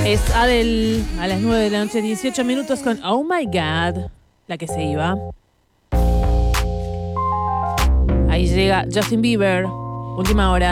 Es Adele a las 9 de la noche, 18 minutos con Oh My God, la que se iba. Ahí llega Justin Bieber, última hora.